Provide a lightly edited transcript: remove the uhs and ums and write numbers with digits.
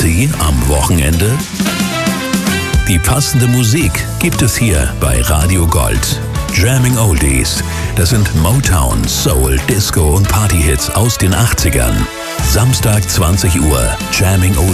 Party am Wochenende? Die passende Musik gibt es hier bei Radio Gold. Jamming Oldies. Das sind Motown, Soul, Disco und Partyhits aus den 80ern. Samstag 20 Uhr. Jamming Oldies.